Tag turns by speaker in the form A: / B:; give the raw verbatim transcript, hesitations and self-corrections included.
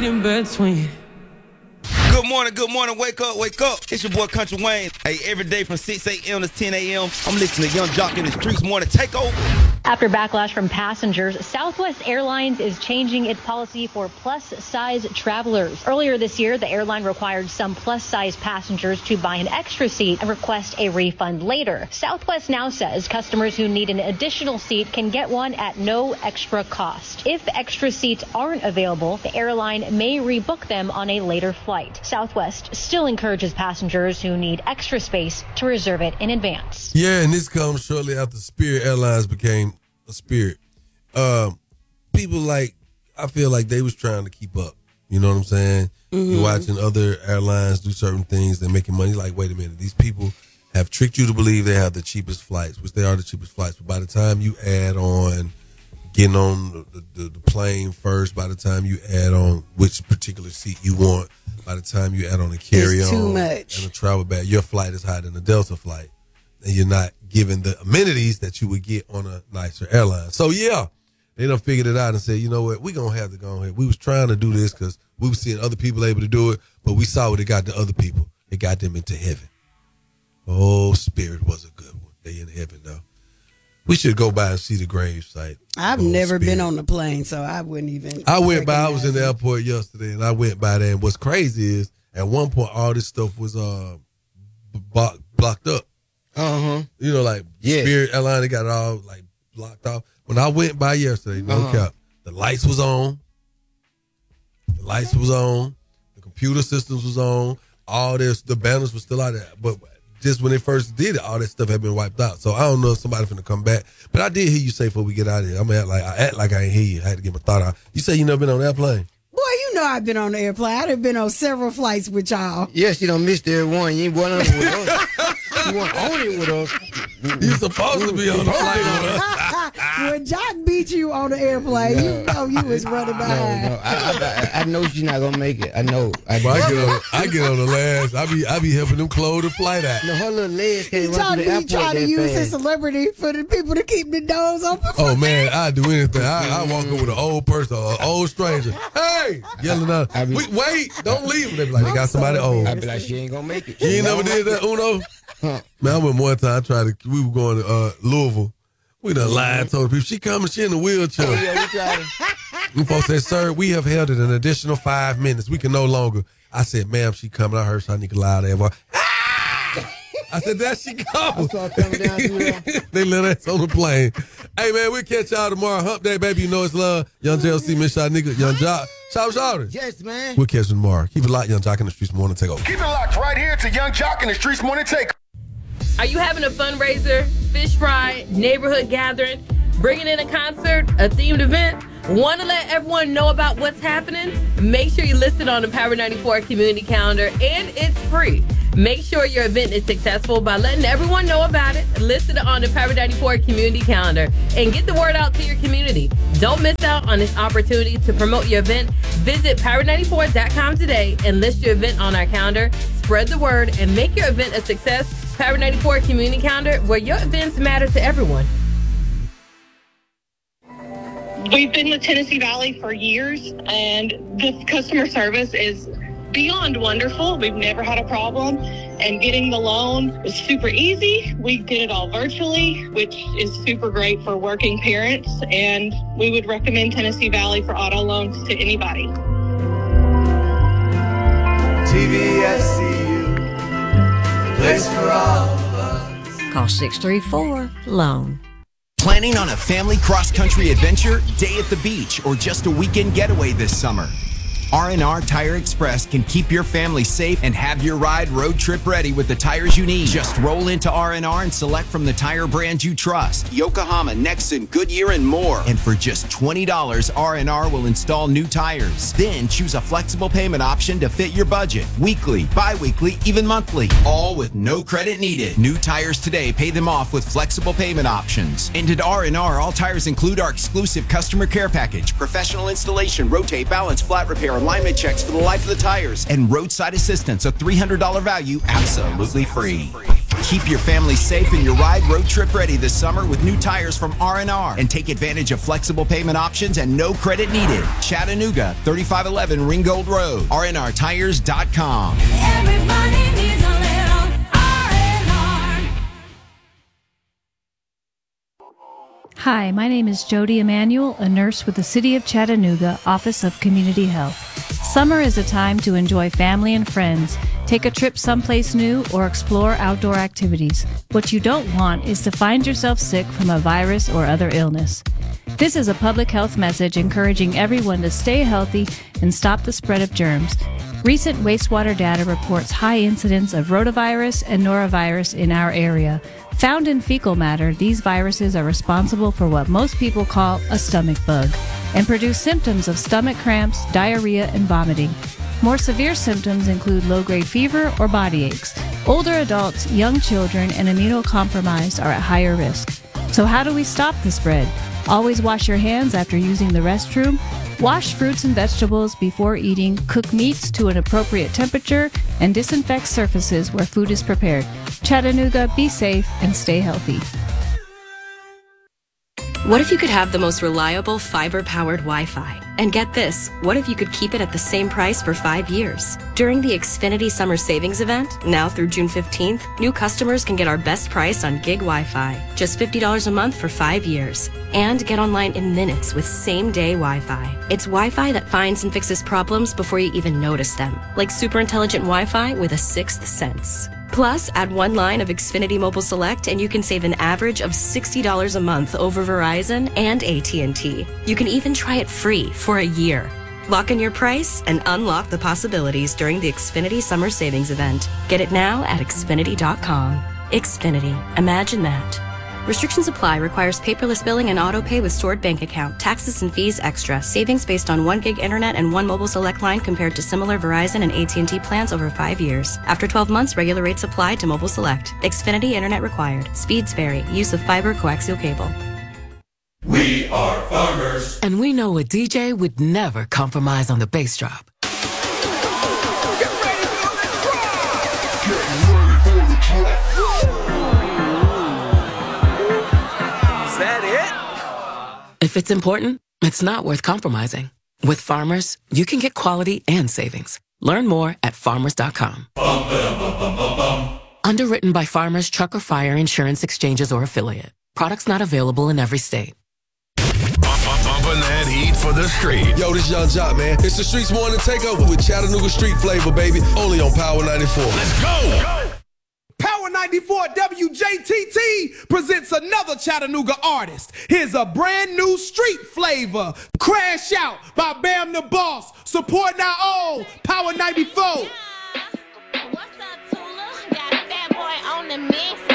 A: in between.
B: Good morning, good morning, wake up, wake up. It's your boy Country Wayne. Hey, every day from six a.m. to ten a.m., I'm listening to Young Jock in the Streets Morning Takeover.
C: After backlash from passengers, Southwest Airlines is changing its policy for plus-size travelers. Earlier this year, the airline required some plus-size passengers to buy an extra seat and request a refund later. Southwest now says customers who need an additional seat can get one at no extra cost. If extra seats aren't available, the airline may rebook them on a later flight. Southwest still encourages passengers who need extra space to reserve it in advance.
D: Yeah, and this comes shortly after Spirit Airlines became a Spirit. Um, people like, I feel like they was trying to keep up. You know what I'm saying? Mm-hmm. You're watching other airlines do certain things. They're making money. Like, wait a minute. These people have tricked you to believe they have the cheapest flights, which they are the cheapest flights. But by the time you add on getting on the, the, the plane first, by the time you add on which particular seat you want, by the time you add on a carry-on
E: too much.
D: and a travel bag, your flight is higher than a Delta flight. And you're not given the amenities that you would get on a nicer airline. So, yeah, they done figured it out and said, you know what, we going to have to go ahead. We was trying to do this because we were seeing other people able to do it, but we saw what it got to other people. It got them into heaven. Oh, Spirit was a good one. They in heaven, though. We should go by and see the grave site.
E: I've
D: oh,
E: never
D: Spirit.
E: been on the plane, so I wouldn't even.
D: I went by. I was in the
E: it.
D: airport yesterday, and I went by there. And what's crazy is, at one point, all this stuff was uh b- blocked up.
F: Uh huh.
D: You know, like
F: yes.
D: Spirit Airlines, they got it all like blocked off. When I went by yesterday, no
F: uh-huh.
D: cap, the lights was on. The lights was on. The computer systems was on. All this, the banners were still out there, but. Just when they first did it, all that stuff had been wiped out. So I don't know if somebody's finna come back. But I did hear you say before we get out of here. I'm gonna act like I act like I ain't hear you. I had to get my thought out. You say you never been on an airplane?
E: Boy, you know I've been on the airplane. I've been on several flights with y'all.
F: Yes, you don't miss every one. You ain't one on it with us. You weren't on it with us.
D: You supposed to be on the flight with us.
E: When Jock beat you on the airplane,
F: No.
E: you know you was running behind.
F: No, no. I, I, I know she's not gonna make it. I know. I,
D: Well, I, get on, I get on the last. I be I be helping them close the flight out.
F: No, her little legs can't run
E: Jock
F: to the
E: be
F: airport
E: trying to
F: that
E: use
F: fast.
E: his celebrity for the people to keep the doors open.
D: Oh man, I do anything. I, I walk up with an old person, an old stranger. Hey, yelling out.
F: I be-
D: Wait, wait, don't leave. They be like, they got somebody old.
F: I be like, she ain't gonna make it.
D: You ain't never did that, Uno?
F: Huh.
D: Man, I went one time. I tried to. We were going to uh, Louisville. We done lied, told people she coming. She in the wheelchair.
F: Oh, yeah, we tried.
D: And folks said, "Sir, we have held it an additional five minutes. We can no longer." I said, "Ma'am, she coming." I heard Shanika loud there. Ah! I said, "That she coming."
F: I saw her coming down through there.
D: They let us on the plane. Hey man, we'll catch y'all tomorrow. Hump Day, baby. You know it's love. Young J L C, Miss Shanika, Young Jock. Shout shout.
F: Yes, man.
D: We'll catch you tomorrow. Keep it locked, Young Jock in the Streets Morning Takeover.
B: Keep it locked right here to Young Jock in the Streets Morning Takeover.
G: Are you having a fundraiser, fish fry, neighborhood gathering, bringing in a concert, a themed event? Want to let everyone know about what's happening? Make sure you list it on the Power ninety-four community calendar, and it's free. Make sure your event is successful by letting everyone know about it. List it on the Power ninety-four community calendar and get the word out to your community. Don't miss out on this opportunity to promote your event. Visit power ninety-four dot com today and list your event on our calendar. Spread the word and make your event a success. Power ninety-four community calendar, where your events matter to everyone.
H: We've been with Tennessee Valley for years, and the customer service is beyond wonderful. We've never had a problem, and getting the loan was super easy. We did it all virtually, which is super great for working parents, and we would recommend Tennessee Valley for auto loans to anybody.
I: T V S C U, place for all of us.
J: Call six three four, loan.
K: Planning on a family cross-country adventure, day at the beach, or just a weekend getaway this summer? R and R Tire Express can keep your family safe and have your ride road trip ready with the tires you need. Just roll into R and R and select from the tire brands you trust. Yokohama, Nexen, Goodyear, and more. And for just twenty dollars, R and R will install new tires. Then choose a flexible payment option to fit your budget. Weekly, bi-weekly, even monthly. All with no credit needed. New tires today, pay them off with flexible payment options. And at R and R, all tires include our exclusive customer care package, professional installation, rotate, balance, flat repair, alignment checks for the life of the tires, and roadside assistance, a three hundred dollars value, absolutely free. Keep your family safe and your ride road trip ready this summer with new tires from R and R. And take advantage of flexible payment options and no credit needed. Chattanooga, thirty-five eleven Ringgold Road, R N R tires dot com.
A: Everybody needs a little R and R.
L: Hi, my name is Jody Emanuel, a nurse with the City of Chattanooga Office of Community Health. Summer is a time to enjoy family and friends, take a trip someplace new, or explore outdoor activities. What you don't want is to find yourself sick from a virus or other illness. This is a public health message encouraging everyone to stay healthy and stop the spread of germs. Recent wastewater data reports high incidence of rotavirus and norovirus in our area. Found in fecal matter, these viruses are responsible for what most people call a stomach bug and produce symptoms of stomach cramps, diarrhea, and vomiting. More severe symptoms include low-grade fever or body aches. Older adults, young children, and immunocompromised are at higher risk. So how do we stop the spread? Always wash your hands after using the restroom. Wash fruits and vegetables before eating. Cook meats to an appropriate temperature and disinfect surfaces where food is prepared. Chattanooga, be safe and stay healthy.
M: What if you could have the most reliable fiber-powered Wi-Fi? And get this, what if you could keep it at the same price for five years? During the Xfinity Summer Savings Event, now through June fifteenth, new customers can get our best price on gig Wi-Fi, just fifty dollars a month for five years. And get online in minutes with same-day Wi-Fi. It's Wi-Fi that finds and fixes problems before you even notice them, like super intelligent Wi-Fi with a sixth sense. Plus, add one line of Xfinity Mobile Select and you can save an average of sixty dollars a month over Verizon and A T and T. You can even try it free for a year. Lock in your price and unlock the possibilities during the Xfinity Summer Savings Event. Get it now at Xfinity dot com. Xfinity. Imagine that. Restrictions apply. Requires paperless billing and auto pay with stored bank account. Taxes and fees extra. Savings based on one gig internet and one mobile select line compared to similar Verizon and A T and T plans over five years. After twelve months, regular rates apply to mobile select. Xfinity internet required. Speeds vary. Use of fiber coaxial cable.
N: We are farmers. And we know a D J would never compromise on the bass drop.
I: Get ready for the drop! Get ready for the drop!
N: Is that it? If it's important, it's not worth compromising. With Farmers, you can get quality and savings. Learn more at farmers dot com. Bum, bum, bum, bum, bum, bum. Underwritten by Farmers Truck or Fire Insurance Exchanges or Affiliate. Products not available in every state.
O: Bumping that heat for the street.
D: Yo, this Young Jock, man. It's the Streets Morning Takeover with Chattanooga Street Flavor, baby. Only on Power ninety-four.
O: Let's go!
B: Power ninety-four W J T T presents another Chattanooga artist. Here's a brand new street flavor. Crash Out by Bam the Boss. Supporting our own Power ninety-four.
A: What's up, Tula? Got a fat boy on the mix.